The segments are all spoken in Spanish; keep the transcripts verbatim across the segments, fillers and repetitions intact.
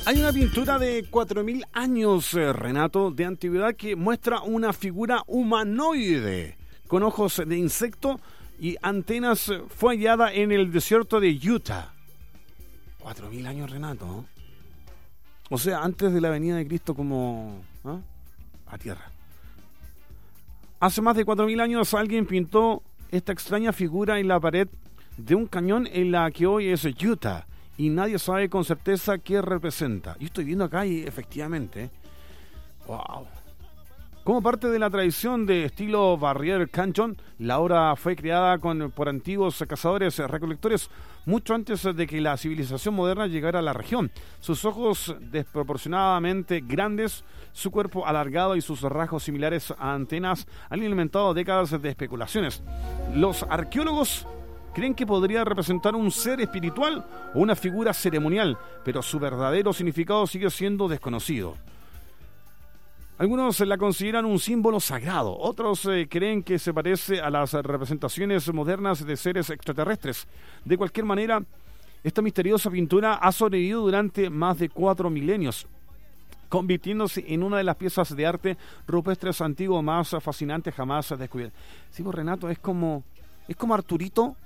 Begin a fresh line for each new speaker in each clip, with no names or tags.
Hay una pintura de cuatro mil años, eh, Renato, de antigüedad que muestra una figura humanoide con ojos de insecto y antenas. Fue hallada en el desierto de Utah. cuatro mil años, Renato, ¿no? O sea, antes de la venida de Cristo como ¿eh? a tierra. Hace más de cuatro mil años alguien pintó esta extraña figura en la pared de un cañón en la que hoy es Utah. Y nadie sabe con certeza qué representa. Yo estoy viendo acá y efectivamente, wow. Como parte de la tradición de estilo Barrier Canyon, la obra fue creada con, por antiguos cazadores recolectores mucho antes de que la civilización moderna llegara a la región. Sus ojos desproporcionadamente grandes, su cuerpo alargado y sus rasgos similares a antenas han alimentado décadas de especulaciones. Los arqueólogos creen que podría representar un ser espiritual o una figura ceremonial, pero su verdadero significado sigue siendo desconocido. Algunos la consideran un símbolo sagrado, otros eh, creen que se parece a las representaciones modernas de seres extraterrestres. De cualquier manera, esta misteriosa pintura ha sobrevivido durante más de cuatro milenios, convirtiéndose en una de las piezas de arte rupestres antiguos más fascinantes jamás descubiertas. Sí, pues, Renato, es como, es como Arturito.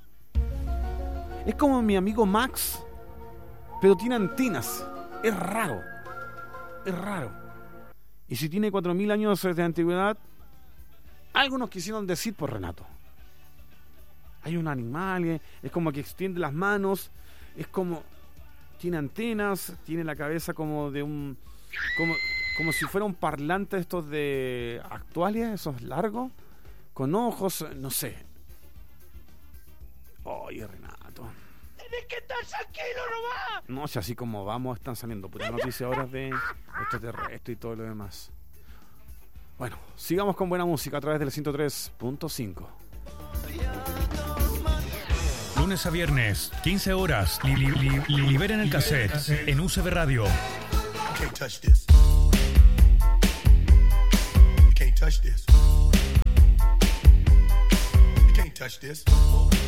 Es como mi amigo Max, pero tiene antenas. Es raro. Es raro. Y si tiene cuatro mil años de antigüedad, algo nos quisieron decir por Renato. Hay un animal, es como que extiende las manos, es como... Tiene antenas, tiene la cabeza como de un... Como, como si fuera un parlante de estos de actuales, esos largos, con ojos, no sé. Oye, Renato.
¡Tienes que estar tranquilo nomás!
No, si así como vamos, están saliendo puras noticias ahora de extraterrestres y todo lo demás. Bueno, sigamos con buena música a través del ciento tres punto cinco.
Lunes a viernes, quince horas, li, li, li, li, liberen el cassette en U C B Radio.
You can't touch this. You can't touch this. You can't touch this.